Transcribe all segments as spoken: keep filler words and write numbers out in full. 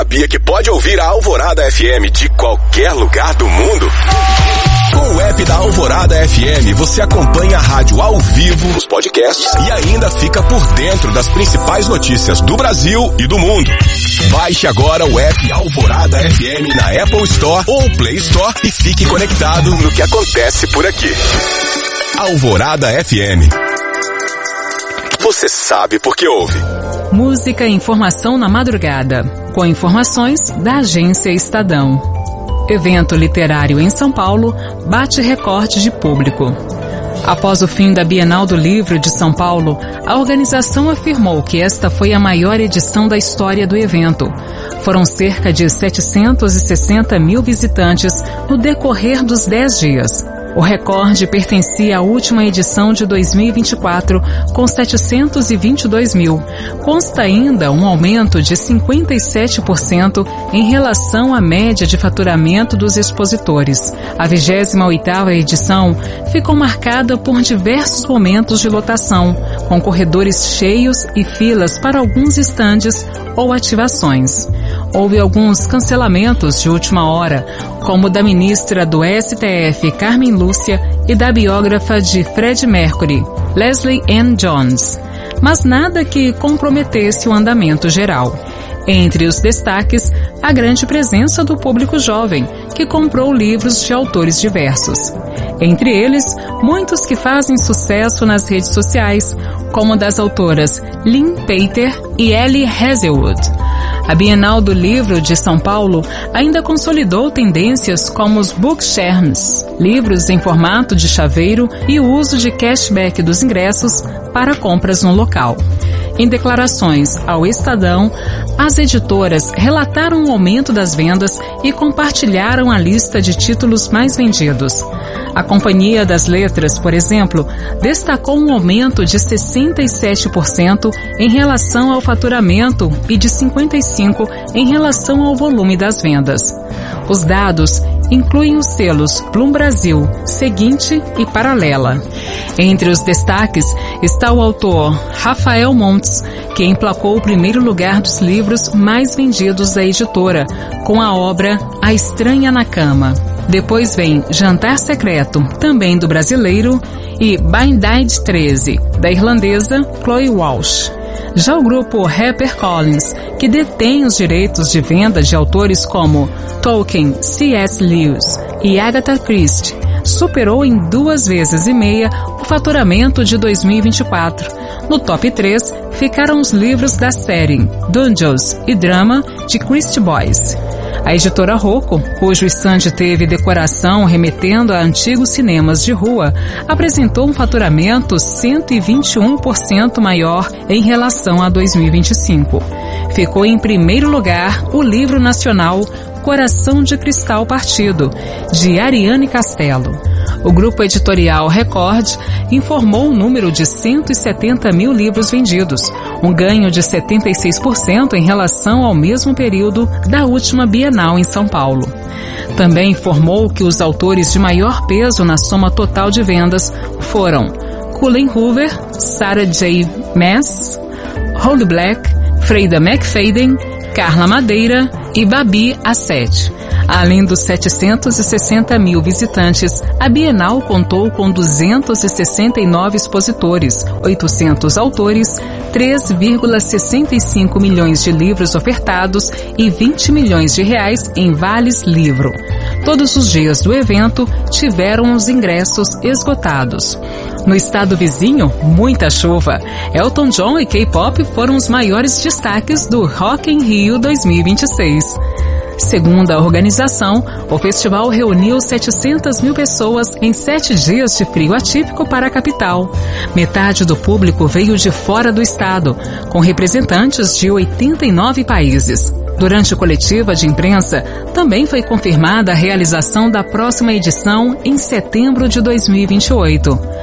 Sabia que pode ouvir a Alvorada F M de qualquer lugar do mundo? Com o app da Alvorada F M, você acompanha a rádio ao vivo, os podcasts e ainda fica por dentro das principais notícias do Brasil e do mundo. Baixe agora o app Alvorada F M na Apple Store ou Play Store e fique conectado no que acontece por aqui. Alvorada F M. Você sabe por que ouve. Música e informação na madrugada, com informações da Agência Estadão. Evento literário em São Paulo bate recorde de público. Após o fim da Bienal do Livro de São Paulo, a organização afirmou que esta foi a maior edição da história do evento. Foram cerca de setecentos e sessenta mil visitantes no decorrer dos dez dias. O recorde pertencia à última edição de dois mil e vinte e quatro, com setecentos e vinte e dois mil. Consta ainda um aumento de cinquenta e sete por cento em relação à média de faturamento dos expositores. A vigésima oitava edição ficou marcada por diversos momentos de lotação, com corredores cheios e filas para alguns estandes ou ativações. Houve alguns cancelamentos de última hora, como o da ministra do S T F, Carmen Lúcia, e da biógrafa de Freddie Mercury, Leslie Ann Jones, mas nada que comprometesse o andamento geral. Entre os destaques, a grande presença do público jovem, que comprou livros de autores diversos. Entre eles, muitos que fazem sucesso nas redes sociais, como das autoras Lynn Pater e Ellie Hazelwood. A Bienal do Livro de São Paulo ainda consolidou tendências como os bookshares, livros em formato de chaveiro, e o uso de cashback dos ingressos para compras no local. Em declarações ao Estadão, as editoras relataram o aumento das vendas e compartilharam a lista de títulos mais vendidos. A Companhia das Letras, por exemplo, destacou um aumento de sessenta e sete por cento em relação ao faturamento e de cinquenta e cinco por cento em relação ao volume das vendas. Os dados incluem os selos Plum Brasil, Seguinte e Paralela. Entre os destaques está o autor Rafael Montes, que emplacou o primeiro lugar dos livros mais vendidos da editora, com a obra A Estranha na Cama. Depois vem Jantar Secreto, também do brasileiro, e Bindide treze, da irlandesa Chloe Walsh. Já o grupo HarperCollins, que detém os direitos de venda de autores como Tolkien, C S Lewis e Agatha Christie, superou em duas vezes e meia o faturamento de dois mil e vinte e quatro. No top três ficaram os livros da série Dungeons e Drama de Christie Boyce. A editora Rocco, cujo estande teve decoração remetendo a antigos cinemas de rua, apresentou um faturamento cento e vinte e um por cento maior em relação a dois mil e vinte e cinco. Ficou em primeiro lugar o livro nacional Coração de Cristal Partido, de Ariane Castelo. O grupo editorial Record informou o número de cento e setenta mil livros vendidos, um ganho de setenta e seis por cento em relação ao mesmo período da última Bienal em São Paulo. Também informou que os autores de maior peso na soma total de vendas foram Colleen Hoover, Sarah J. Maas, Holly Black, Freida McFadden, Carla Madeira e Babi Asset. Além dos setecentos e sessenta mil visitantes, a Bienal contou com duzentos e sessenta e nove expositores, oitocentos autores, três vírgula sessenta e cinco milhões de livros ofertados e vinte milhões de reais em vales livro. Todos os dias do evento tiveram os ingressos esgotados. No estado vizinho, muita chuva. Elton John e K-pop foram os maiores destaques do Rock in Rio dois mil e vinte e seis. Segundo a organização, o festival reuniu setecentas mil pessoas em sete dias de frio atípico para a capital. Metade do público veio de fora do estado, com representantes de oitenta e nove países. Durante a coletiva de imprensa, também foi confirmada a realização da próxima edição em setembro de dois mil e vinte e oito.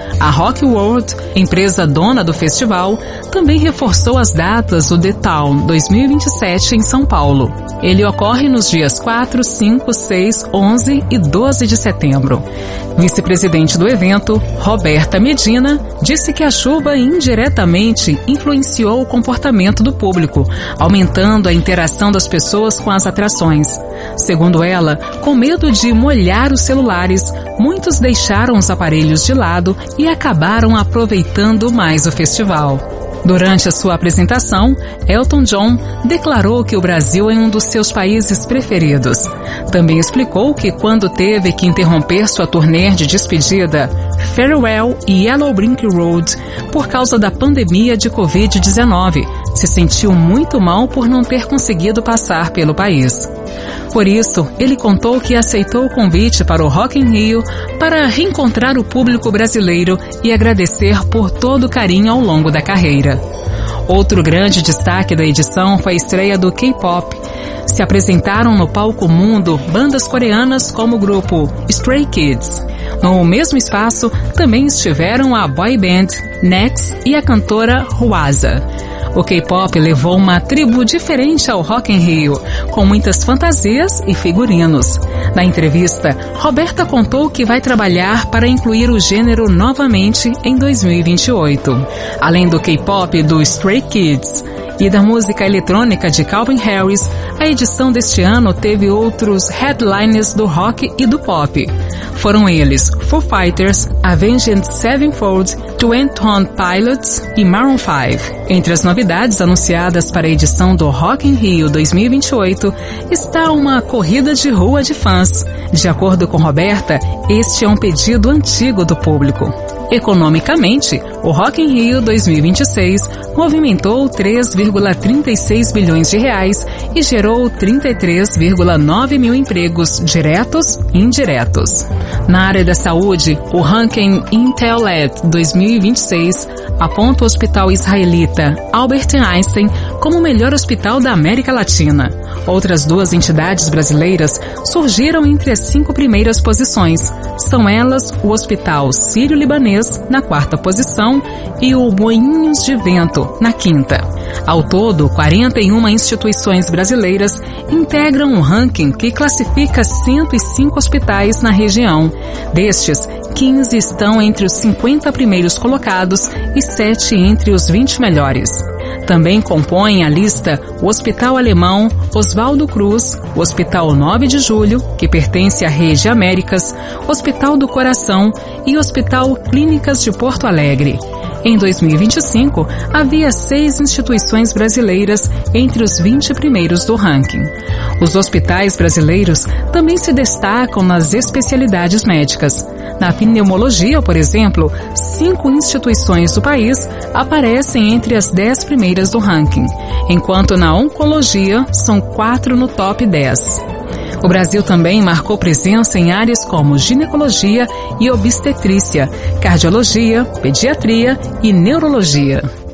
A Rock World, empresa dona do festival, também reforçou as datas do The Town dois mil e vinte e sete em São Paulo. Ele ocorre nos dias quatro, cinco, seis, onze e doze de setembro. Vice-presidente do evento, Roberta Medina, disse que a chuva indiretamente influenciou o comportamento do público, aumentando a interação das pessoas com as atrações. Segundo ela, com medo de molhar os celulares, muitos deixaram os aparelhos de lado e acabaram aproveitando mais o festival. Durante a sua apresentação, Elton John declarou que o Brasil é um dos seus países preferidos. Também explicou que quando teve que interromper sua turnê de despedida, Farewell e Yellow Brick Road, por causa da pandemia de covid dezenove, se sentiu muito mal por não ter conseguido passar pelo país. Por isso, ele contou que aceitou o convite para o Rock in Rio para reencontrar o público brasileiro e agradecer por todo o carinho ao longo da carreira. Outro grande destaque da edição foi a estreia do K-pop. Se apresentaram no palco mundo bandas coreanas como o grupo Stray Kids. No mesmo espaço, também estiveram a boy band Next e a cantora Hwasa. O K-pop levou uma tribo diferente ao Rock in Rio, com muitas fantasias e figurinos. Na entrevista, Roberta contou que vai trabalhar para incluir o gênero novamente em dois mil e vinte e oito. Além do K-pop do Stray Kids e da música eletrônica de Calvin Harris, a edição deste ano teve outros headliners do rock e do pop. Foram eles Foo Fighters, Avenged Sevenfold, Twenty One Pilots e Maroon cinco. Entre as novidades anunciadas para a edição do Rock in Rio dois mil e vinte e oito está uma corrida de rua de fãs. De acordo com Roberta, este é um pedido antigo do público. Economicamente, o Rock in Rio dois mil e vinte e seis movimentou três vírgula trinta e seis bilhões de reais e gerou trinta e três vírgula nove mil empregos diretos e indiretos. Na área da saúde, o ranking Intellet dois mil e vinte e seis aponta o hospital israelita Albert Einstein como o melhor hospital da América Latina. Outras duas entidades brasileiras surgiram entre as cinco primeiras posições. São elas o Hospital Sírio-Libanês, na quarta posição, e o Moinhos de Vento, na quinta. Ao todo, quarenta e uma instituições brasileiras integram um ranking que classifica cento e cinco hospitais na região. Destes, quinze estão entre os cinquenta primeiros colocados e sete entre os vinte melhores. Também compõem a lista o Hospital Alemão Oswaldo Cruz, o Hospital nove de julho, que pertence à Rede Américas, Hospital do Coração e Hospital Clínicas de Porto Alegre. Em dois mil e vinte e cinco, havia seis instituições brasileiras entre os vinte primeiros do ranking. Os hospitais brasileiros também se destacam nas especialidades médicas. Na pneumologia, por exemplo, cinco instituições do país aparecem entre as dez primeiras do ranking, enquanto na oncologia são quatro no top dez. O Brasil também marcou presença em áreas como ginecologia e obstetrícia, cardiologia, pediatria e neurologia.